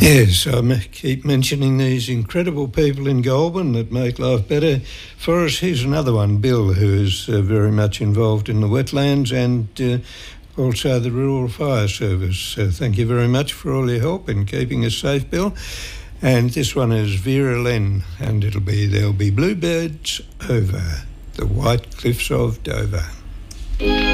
Yes, keep mentioning these incredible people in Goulburn that make life better for us. Here's another one, Bill, who is very much involved in the wetlands and also the Rural Fire Service. So thank you very much for all your help in keeping us safe, Bill. And this one is Vera Len, and there'll be bluebirds over the white cliffs of Dover.